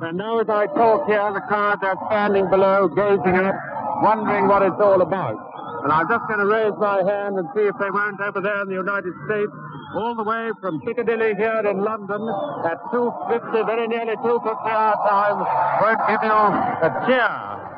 And now as I talk here, the crowd are standing below, gazing up, wondering what it's all about. And I'm just going to raise my hand and see if they weren't over there in the United States, all the way from Piccadilly here in London at 2:50, very nearly 2:50 our time, won't give you a cheer.